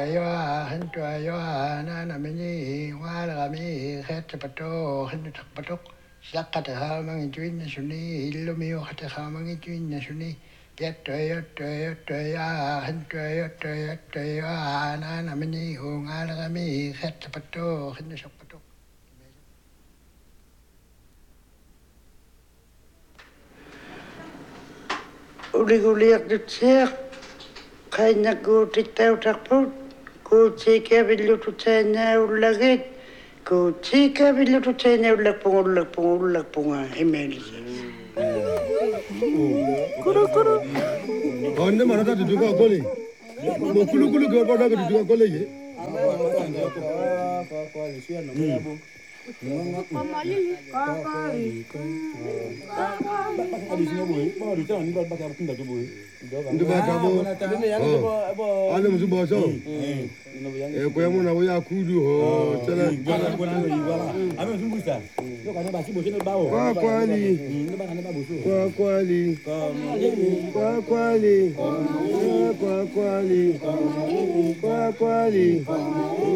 Hantua Nana Mini, Walami, Hetapato, Hentapatok, Sakata Mangin Suni, Illumio Hatahamang Suni, Yatoya, Hantua, Nana Mini, Hungalami, Hetapato, Hentapatok. Uliguliak de Tser, Kaina go Titau Taput, go take every little Tana Ulagit, go take every little Tana Lapunga, Himelis. On the Marata to do a golly. Mokulu go to do a golly.